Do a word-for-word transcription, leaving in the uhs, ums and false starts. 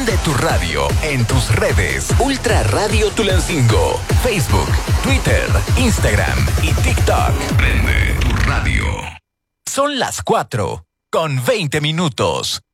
Prende tu radio en tus redes. Ultra Radio Tulancingo. Facebook, Twitter, Instagram y TikTok. Prende tu radio. Son las cuatro con veinte minutos.